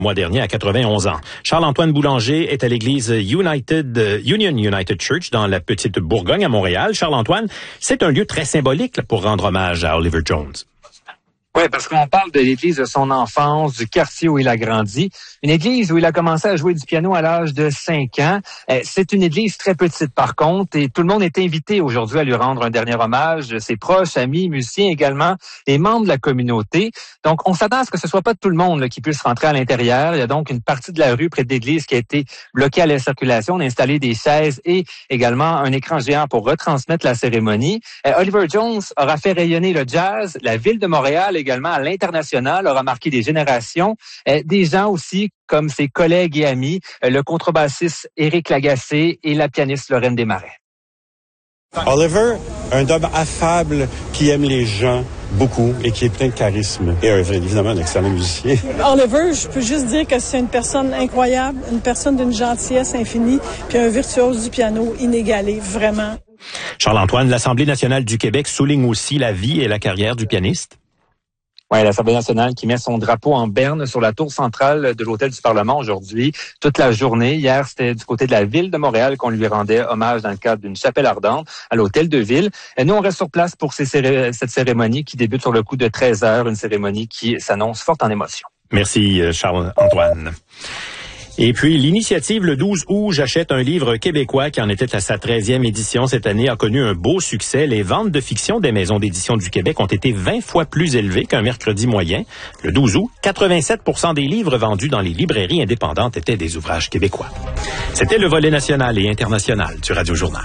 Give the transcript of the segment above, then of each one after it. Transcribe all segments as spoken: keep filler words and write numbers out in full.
mois dernier à quatre-vingt-onze ans. Charles-Antoine Boulanger est à l'église United, Union United Church dans la petite Bourgogne à Montréal. Charles-Antoine, c'est un lieu très symbolique là, pour rendre hommage à Oliver Jones. Oui, parce qu'on parle de l'église de son enfance, du quartier où il a grandi. Une église où il a commencé à jouer du piano à l'âge de cinq ans. C'est une église très petite par contre et tout le monde est invité aujourd'hui à lui rendre un dernier hommage. Ses proches, amis, musiciens également, et membres de la communauté. Donc, on s'attend à ce que ce soit pas tout le monde là, qui puisse rentrer à l'intérieur. Il y a donc une partie de la rue près de l'église qui a été bloquée à la circulation. On a installé des chaises et également un écran géant pour retransmettre la cérémonie. Euh, Oliver Jones aura fait rayonner le jazz. La ville de Montréal également à l'international aura marqué des générations. Euh, des gens aussi comme ses collègues et amis, euh, le contrebassiste Éric Lagacé et la pianiste Lorraine Desmarais. Oliver, un homme affable qui aime les gens beaucoup et qui est plein de charisme. Et euh, évidemment, un excellent musicien. Oliver, je peux juste dire que c'est une personne incroyable, une personne d'une gentillesse infinie, puis un virtuose du piano inégalé, vraiment. Charles-Antoine, l'Assemblée nationale du Québec souligne aussi la vie et la carrière du pianiste. Oui, l'Assemblée nationale qui met son drapeau en berne sur la tour centrale de l'Hôtel du Parlement aujourd'hui, toute la journée. Hier, c'était du côté de la ville de Montréal qu'on lui rendait hommage dans le cadre d'une chapelle ardente à l'Hôtel de Ville. Et nous, on reste sur place pour ces céré- cette cérémonie qui débute sur le coup de treize heures, une cérémonie qui s'annonce forte en émotion. Merci, Charles-Antoine. Et puis, l'initiative le douze août, j'achète un livre québécois qui en était à sa treizième édition cette année, a connu un beau succès. Les ventes de fiction des maisons d'édition du Québec ont été vingt fois plus élevées qu'un mercredi moyen. Le douze août, quatre-vingt-sept pour cent des livres vendus dans les librairies indépendantes étaient des ouvrages québécois. C'était le volet national et international du Radio Journal.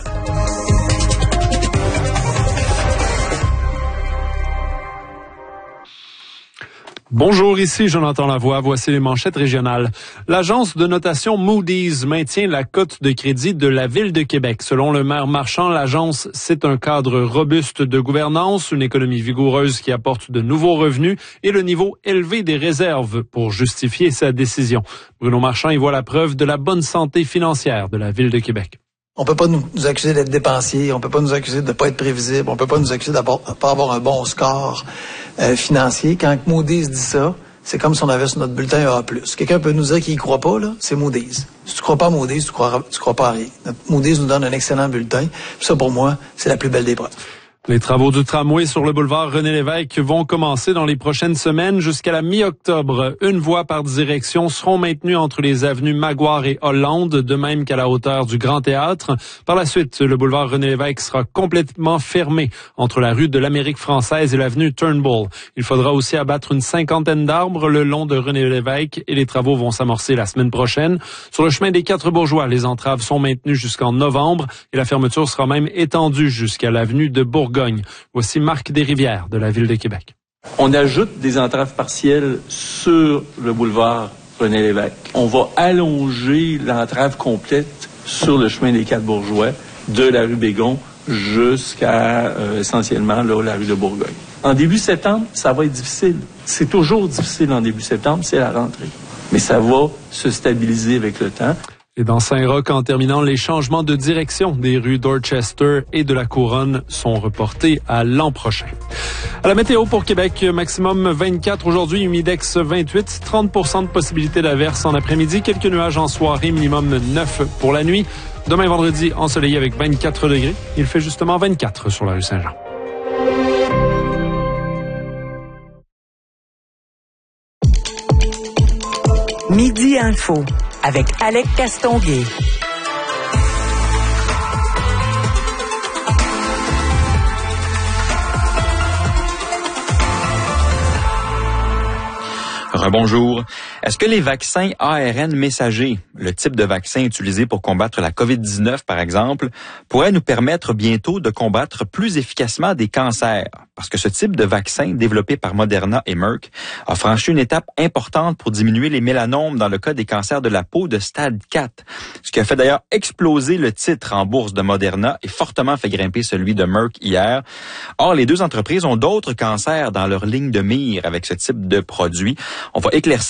Bonjour, ici Jonathan Lavoie. Voici les manchettes régionales. L'agence de notation Moody's maintient la cote de crédit de la Ville de Québec. Selon le maire Marchand, l'agence, c'est un cadre robuste de gouvernance, une économie vigoureuse qui apporte de nouveaux revenus et le niveau élevé des réserves pour justifier sa décision. Bruno Marchand y voit la preuve de la bonne santé financière de la Ville de Québec. On peut pas nous, nous accuser d'être dépensiers, on peut pas nous accuser de pas être prévisible, on peut pas nous accuser de pas avoir un bon score euh, financier. Quand Moody's dit ça, c'est comme si on avait sur notre bulletin A plus. Quelqu'un peut nous dire qu'il y croit pas, là, c'est Moody's. Si tu crois pas à Moody's, tu crois, tu crois pas à rien. Notre Moody's nous donne un excellent bulletin. Puis ça, pour moi, c'est la plus belle des preuves. Les travaux du tramway sur le boulevard René-Lévesque vont commencer dans les prochaines semaines jusqu'à la mi-octobre. Une voie par direction seront maintenues entre les avenues Maguire et Hollande, de même qu'à la hauteur du Grand Théâtre. Par la suite, le boulevard René-Lévesque sera complètement fermé entre la rue de l'Amérique française et l'avenue Turnbull. Il faudra aussi abattre une cinquantaine d'arbres le long de René-Lévesque et les travaux vont s'amorcer la semaine prochaine. Sur le chemin des Quatre-Bourgeois, les entraves sont maintenues jusqu'en novembre et la fermeture sera même étendue jusqu'à l'avenue de Bourgogne. Voici Marc Desrivières de la Ville de Québec. On ajoute des entraves partielles sur le boulevard René-Lévesque. On va allonger l'entrave complète sur le chemin des Quatre-Bourgeois de la rue Bégon jusqu'à euh, essentiellement là, la rue de Bourgogne. En début septembre, ça va être difficile. C'est toujours difficile en début septembre, c'est la rentrée. Mais ça va se stabiliser avec le temps. Et dans Saint-Roch, en terminant, les changements de direction des rues Dorchester et de la Couronne sont reportés à l'an prochain. À la météo pour Québec, maximum vingt-quatre aujourd'hui, humidex vingt-huit, trente pour cent de possibilité d'averse en après-midi, quelques nuages en soirée, minimum neuf pour la nuit. Demain vendredi, ensoleillé avec vingt-quatre degrés. Il fait justement vingt-quatre sur la rue Saint-Jean. Midi Info avec Alec Castonguay. Rebonjour. Est-ce que les vaccins A R N messagers, le type de vaccin utilisé pour combattre la covid dix-neuf par exemple, pourraient nous permettre bientôt de combattre plus efficacement des cancers? Parce que ce type de vaccin développé par Moderna et Merck a franchi une étape importante pour diminuer les mélanomes dans le cas des cancers de la peau de stade quatre. Ce qui a fait d'ailleurs exploser le titre en bourse de Moderna et fortement fait grimper celui de Merck hier. Or, les deux entreprises ont d'autres cancers dans leur ligne de mire avec ce type de produit. On va éclaircir tout ça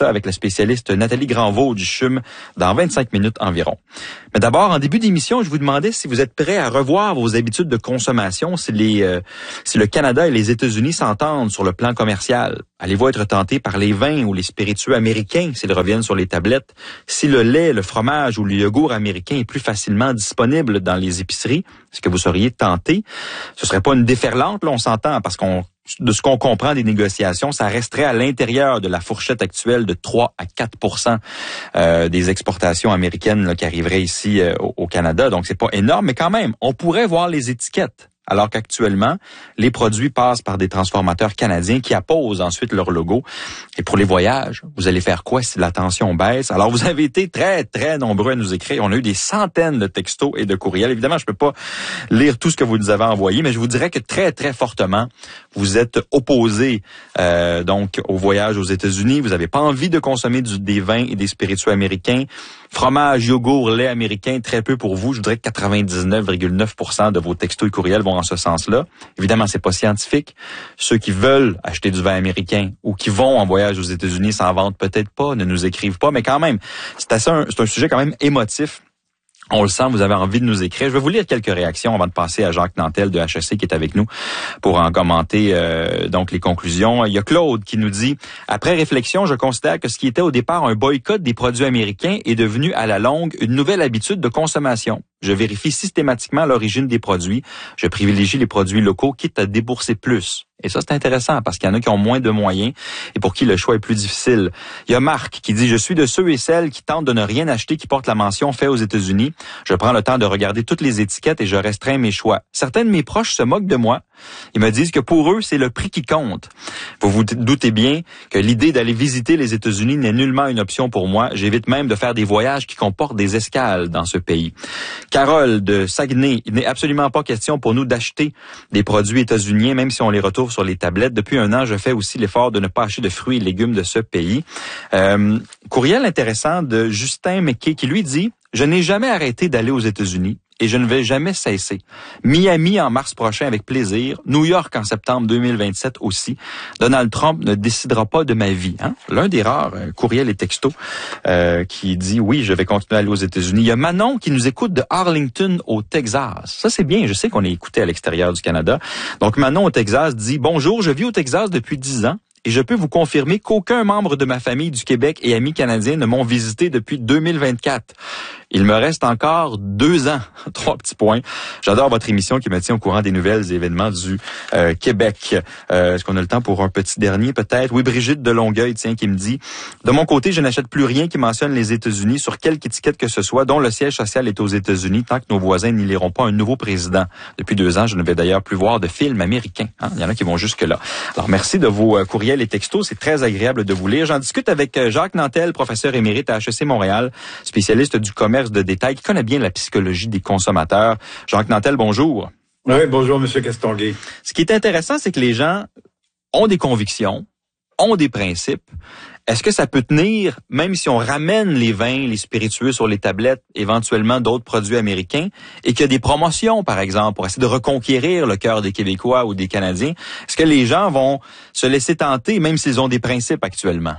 ça avec la spécialiste Nathalie Granvaux du C H U M dans vingt-cinq minutes environ. Mais d'abord, en début d'émission, je vous demandais si vous êtes prêts à revoir vos habitudes de consommation, si les euh, si le Canada et les États-Unis s'entendent sur le plan commercial. Allez-vous être tenté par les vins ou les spiritueux américains s'ils reviennent sur les tablettes? Si le lait, le fromage ou le yogourt américain est plus facilement disponible dans les épiceries, est-ce que vous seriez tenté? Ce serait pas une déferlante, là, on s'entend, parce qu'on de ce qu'on comprend des négociations, ça resterait à l'intérieur de la fourchette actuelle de trois à quatre pour cent euh, des exportations américaines là, qui arriveraient ici euh, au, au Canada. Donc, c'est pas énorme, mais quand même, on pourrait voir les étiquettes. Alors qu'actuellement, les produits passent par des transformateurs canadiens qui apposent ensuite leur logo. Et pour les voyages, vous allez faire quoi si la tension baisse? Alors, vous avez été très, très nombreux à nous écrire. On a eu des centaines de textos et de courriels. Évidemment, je peux pas lire tout ce que vous nous avez envoyé, mais je vous dirais que très, très fortement, vous êtes opposés euh, donc au voyage aux États-Unis. Vous n'avez pas envie de consommer du, des vins et des spiritueux américains. Fromage, yogourt, lait américain, très peu pour vous. Je voudrais que quatre-vingt-dix-neuf virgule neuf pour cent de vos textos et courriels vont en ce sens-là. Évidemment, c'est pas scientifique. Ceux qui veulent acheter du vin américain ou qui vont en voyage aux États-Unis s'en vantent peut-être pas, ne nous écrivent pas, mais quand même, c'est assez un, c'est un sujet quand même émotif. On le sent, vous avez envie de nous écrire. Je vais vous lire quelques réactions avant de passer à Jacques Nantel de H E C qui est avec nous pour en commenter euh, donc les conclusions. Il y a Claude qui nous dit « Après réflexion, je considère que ce qui était au départ un boycott des produits américains est devenu à la longue une nouvelle habitude de consommation. Je vérifie systématiquement l'origine des produits. Je privilégie les produits locaux, quitte à débourser plus. » Et ça, c'est intéressant parce qu'il y en a qui ont moins de moyens et pour qui le choix est plus difficile. Il y a Marc qui dit « Je suis de ceux et celles qui tentent de ne rien acheter qui porte la mention « Fait aux États-Unis ». Je prends le temps de regarder toutes les étiquettes et je restreins mes choix. Certains de mes proches se moquent de moi. Ils me disent que pour eux, c'est le prix qui compte. Vous vous doutez bien que l'idée d'aller visiter les États-Unis n'est nullement une option pour moi. J'évite même de faire des voyages qui comportent des escales dans ce pays. Carole de Saguenay, il n'est absolument pas question pour nous d'acheter des produits états-uniens, même si on les retrouve sur les tablettes. Depuis un an, je fais aussi l'effort de ne pas acheter de fruits et légumes de ce pays. Euh, courriel intéressant de Justin McKay qui lui dit « Je n'ai jamais arrêté d'aller aux États-Unis et je ne vais jamais cesser. Miami en mars prochain avec plaisir. New York en septembre deux mille vingt-sept aussi. Donald Trump ne décidera pas de ma vie. Hein? » L'un des rares euh, courriels et textos euh, qui dit « Oui, je vais continuer à aller aux États-Unis. » Il y a Manon qui nous écoute de Arlington au Texas. Ça, c'est bien. Je sais qu'on est écouté à l'extérieur du Canada. Donc, Manon au Texas dit « Bonjour, je vis au Texas depuis dix ans. Et je peux vous confirmer qu'aucun membre de ma famille du Québec et amis canadiens ne m'ont visité depuis deux mille vingt-quatre. Il me reste encore deux ans. Trois petits points. J'adore votre émission qui me tient au courant des nouvelles et événements du euh, Québec. Euh, est-ce qu'on a le temps pour un petit dernier peut-être? Oui, Brigitte de Longueuil, tiens, qui me dit « De mon côté, je n'achète plus rien qui mentionne les États-Unis sur quelque étiquette que ce soit, dont le siège social est aux États-Unis, tant que nos voisins n'éliront pas un nouveau président. Depuis deux ans, je ne vais d'ailleurs plus voir de films américains. Hein? Il y en a qui vont jusque-là. Alors, merci de vos euh, courriels et textos. C'est très agréable de vous lire. J'en discute avec euh, Jacques Nantel, professeur émérite à H E C Montréal, spécialiste du commerce de détail, qui connaît bien la psychologie des consommateurs. Jacques Nantel, bonjour. Oui, bonjour, M. Castonguay. Ce qui est intéressant, c'est que les gens ont des convictions, ont des principes. Est-ce que ça peut tenir, même si on ramène les vins, les spiritueux sur les tablettes, éventuellement d'autres produits américains, et qu'il y a des promotions, par exemple, pour essayer de reconquérir le cœur des Québécois ou des Canadiens, est-ce que les gens vont se laisser tenter, même s'ils ont des principes actuellement?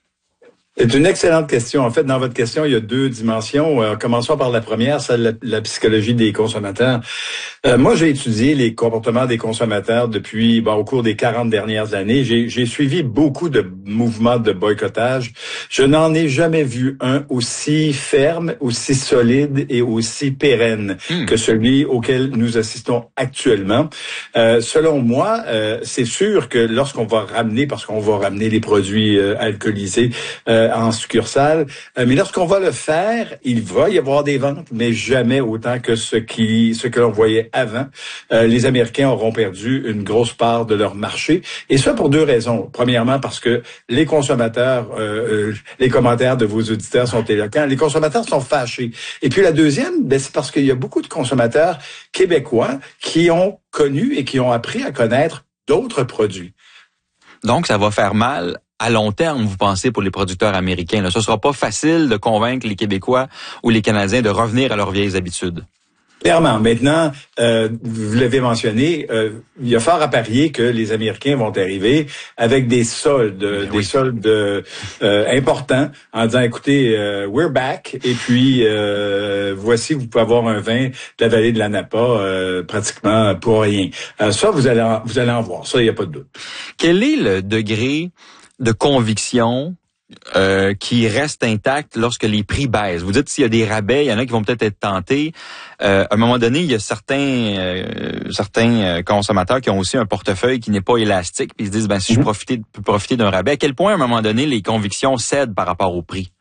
C'est une excellente question. En fait, dans votre question, il y a deux dimensions. Euh, commençons par la première, celle de la, la psychologie des consommateurs. Euh, moi, j'ai étudié les comportements des consommateurs depuis, bon, au cours des quarante dernières années. J'ai, j'ai suivi beaucoup de mouvements de boycottage. Je n'en ai jamais vu un aussi ferme, aussi solide et aussi pérenne mmh. que celui auquel nous assistons actuellement. Euh, selon moi, euh, c'est sûr que lorsqu'on va ramener, parce qu'on va ramener les produits euh, alcoolisés, euh, en succursale. Euh, mais lorsqu'on va le faire, il va y avoir des ventes, mais jamais autant que ce qui, ce que l'on voyait avant. Euh, les Américains auront perdu une grosse part de leur marché. Et ça pour deux raisons. Premièrement, parce que les consommateurs, euh, euh, les commentaires de vos auditeurs sont éloquents. Les consommateurs sont fâchés. Et puis la deuxième, ben, c'est parce qu'il y a beaucoup de consommateurs québécois qui ont connu et qui ont appris à connaître d'autres produits. Donc, ça va faire mal à long terme, vous pensez, pour les producteurs américains. Là, ce sera pas facile de convaincre les Québécois ou les Canadiens de revenir à leurs vieilles habitudes. Clairement. Maintenant, euh, vous l'avez mentionné, euh, il y a fort à parier que les Américains vont arriver avec des soldes, oui. des soldes euh, importants, en disant, écoutez, euh, we're back, et puis euh, voici, vous pouvez avoir un vin de la vallée de la Napa euh, pratiquement pour rien. Euh, ça, vous allez en, vous allez en voir. Ça, il n'y a pas de doute. Quel est le degré de conviction Euh, qui reste intact lorsque les prix baissent? Vous dites s'il y a des rabais, il y en a qui vont peut-être être tentés. Euh, à un moment donné, il y a certains euh, certains consommateurs qui ont aussi un portefeuille qui n'est pas élastique, puis ils se disent ben si mm-hmm. je profite, peux profiter d'un rabais. À quel point à un moment donné les convictions cèdent par rapport au prix?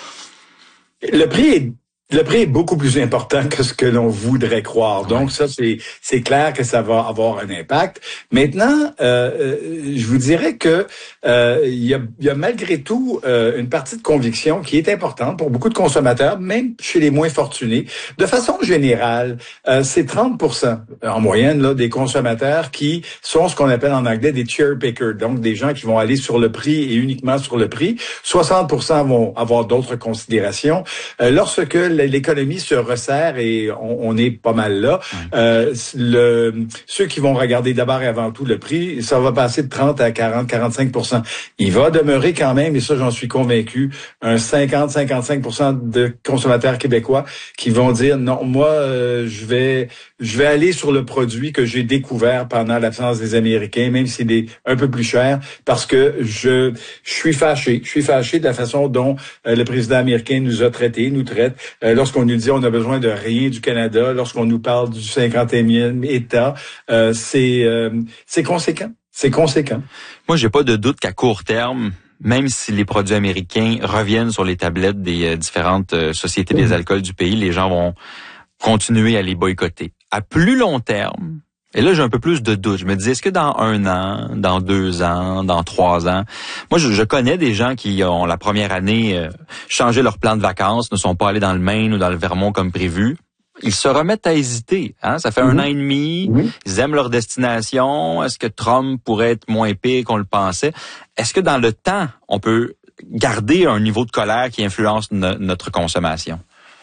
Le prix est Le prix est beaucoup plus important que ce que l'on voudrait croire. Donc, ça, c'est c'est clair que ça va avoir un impact. Maintenant, euh, je vous dirais que euh, il y a, il y a malgré tout euh, une partie de conviction qui est importante pour beaucoup de consommateurs, même chez les moins fortunés. De façon générale, euh, c'est trente pour cent en moyenne là des consommateurs qui sont ce qu'on appelle en anglais des cherry pickers, donc des gens qui vont aller sur le prix et uniquement sur le prix. soixante pour cent vont avoir d'autres considérations. Euh, lorsque l'économie se resserre et on, on est pas mal là. Euh, le, ceux qui vont regarder d'abord et avant tout le prix, ça va passer de trente à quarante, quarante-cinq pour cent. Il va demeurer quand même, et ça j'en suis convaincu, un cinquante, cinquante-cinq pour cent de consommateurs québécois qui vont dire non, moi euh, je vais je vais aller sur le produit que j'ai découvert pendant l'absence des Américains, même s'il est un peu plus cher, parce que je je suis fâché, je suis fâché de la façon dont euh, le président américain nous a traités, nous traite. Euh, lorsqu'on nous dit on a besoin de rien du Canada, lorsqu'on nous parle du cinquante et unième État, euh, c'est euh, c'est conséquent. C'est conséquent. Moi, j'ai pas de doute qu'à court terme, même si les produits américains reviennent sur les tablettes des euh, différentes euh, sociétés des alcools du pays, les gens vont continuer à les boycotter. À plus long terme, et là, j'ai un peu plus de doute. Je me dis, est-ce que dans un an, dans deux ans, dans trois ans, moi, je, je connais des gens qui ont la première année euh, changé leur plan de vacances, ne sont pas allés dans le Maine ou dans le Vermont comme prévu. Ils se remettent à hésiter. Hein? Ça fait mmh. un an et demi. Mmh. Ils aiment leur destination. Est-ce que Trump pourrait être moins pire qu'on le pensait? Est-ce que dans le temps, on peut garder un niveau de colère qui influence no- notre consommation?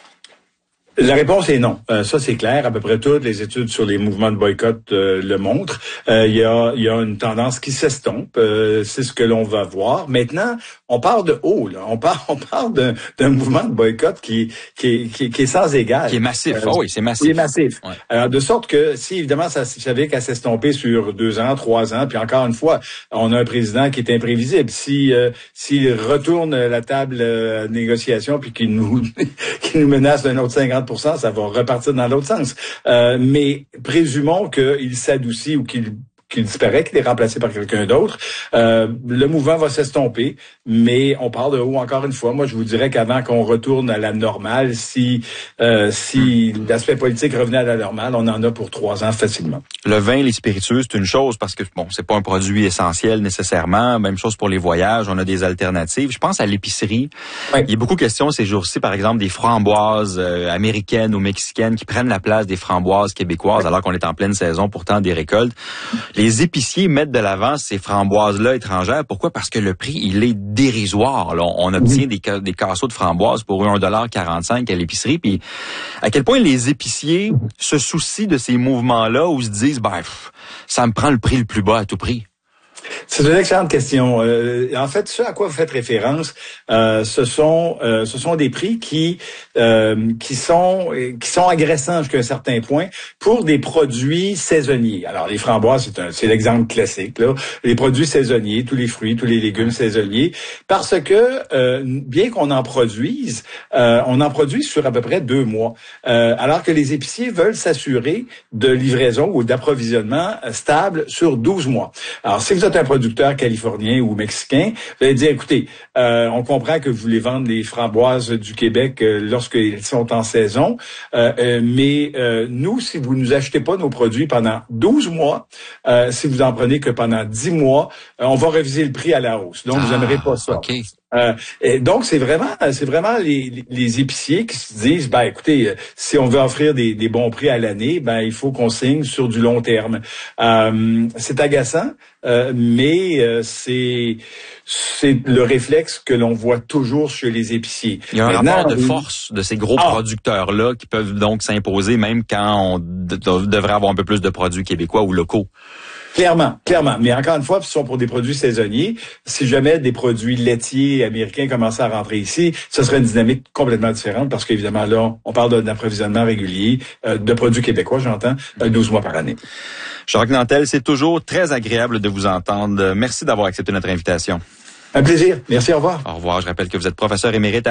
La réponse est non. Euh, ça, c'est clair. À peu près toutes les études sur les mouvements de boycott euh, le montrent. Euh, il y a, il y a une tendance qui s'estompe. Euh, c'est ce que l'on va voir. Maintenant, on part de haut. Là. On part, on part d'un, d'un mouvement de boycott qui, qui, qui, qui est sans égal. Qui est massif. Euh, oh oui, c'est massif. Qui est massif. Ouais. Alors, de sorte que si, évidemment, ça savait qu'à s'estomper sur deux ans, trois ans, puis encore une fois, on a un président qui est imprévisible. Si, euh, s'il retourne la table euh, de négociation puis qu'il nous, qu'il nous menace d'un autre cinquante pour cent, ça va repartir dans l'autre sens. Euh, mais présumons qu'il s'adoucit ou qu'il qu'il disparaît, qu'il est remplacé par quelqu'un d'autre. Euh, le mouvement va s'estomper, mais on part de haut encore une fois. Moi, je vous dirais qu'avant qu'on retourne à la normale, si euh, si l'aspect politique revenait à la normale, on en a pour trois ans facilement. Le vin, les spiritueux, c'est une chose parce que bon, c'est pas un produit essentiel nécessairement. Même chose pour les voyages, on a des alternatives. Je pense à l'épicerie. Oui. Il y a beaucoup de questions ces jours-ci, par exemple, des framboises euh, américaines ou mexicaines qui prennent la place des framboises québécoises, oui. alors qu'on est en pleine saison pourtant des récoltes. Les épiciers mettent de l'avant ces framboises-là étrangères. Pourquoi? Parce que le prix, il est dérisoire. Là. On obtient des, ca- des casseaux de framboises pour un dollar quarante-cinq à l'épicerie. Puis à quel point les épiciers se soucient de ces mouvements-là où ils se disent, ben, pff, ça me prend le prix le plus bas à tout prix. C'est une excellente question. Euh, en fait, ce à quoi vous faites référence, euh, ce sont euh, ce sont des prix qui euh, qui sont qui sont agressants jusqu'à un certain point pour des produits saisonniers. Alors les framboises, c'est un c'est l'exemple classique là. Les produits saisonniers, tous les fruits, tous les légumes saisonniers, parce que euh, bien qu'on en produise, euh, on en produit sur à peu près deux mois, euh, alors que les épiciers veulent s'assurer de livraison ou d'approvisionnement stable sur douze mois. Alors si vous êtes un producteur californien ou mexicain, vous allez dire, écoutez, euh, on comprend que vous voulez vendre les framboises du Québec euh, lorsqu'ils sont en saison, euh, euh, mais euh, nous, si vous nous achetez pas nos produits pendant douze mois, euh, si vous en prenez que pendant dix mois, euh, on va réviser le prix à la hausse. Donc, ah, vous n'aimerez pas ça. Okay. Euh, et donc, c'est vraiment, c'est vraiment les, les épiciers qui se disent, ben, écoutez, si on veut offrir des, des bons prix à l'année, ben, il faut qu'on signe sur du long terme. Euh, c'est agaçant, euh, mais euh, c'est, c'est le réflexe que l'on voit toujours chez les épiciers. Il y a un Maintenant, rapport de oui. force de ces gros Ah. producteurs-là qui peuvent donc s'imposer même quand on de- de- devrait avoir un peu plus de produits québécois ou locaux. Clairement, clairement. Mais encore une fois, ce sont pour des produits saisonniers. Si jamais des produits laitiers américains commençaient à rentrer ici, ce serait une dynamique complètement différente parce qu'évidemment, là, on parle d'un approvisionnement régulier euh, de produits québécois, j'entends, euh, douze mois par année. Jacques Nantel, c'est toujours très agréable de vous entendre. Merci d'avoir accepté notre invitation. Un plaisir. Merci, au revoir. Au revoir. Je rappelle que vous êtes professeur émérite à